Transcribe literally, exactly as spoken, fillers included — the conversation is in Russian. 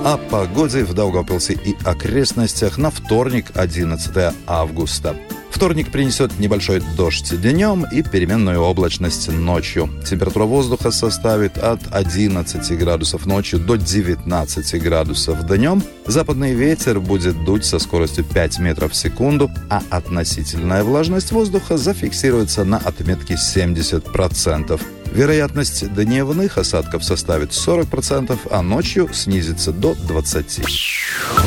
О погоде в Даугавпилсе и окрестностях на вторник, одиннадцатое августа. Вторник принесет небольшой дождь днем и переменную облачность ночью. Температура воздуха составит от одиннадцати градусов ночью до девятнадцати градусов днем. Западный ветер будет дуть со скоростью пять метров в секунду, а относительная влажность воздуха зафиксируется на отметке семьдесят процентов. Вероятность дневных осадков составит сорок процентов, а ночью снизится до двадцати процентов.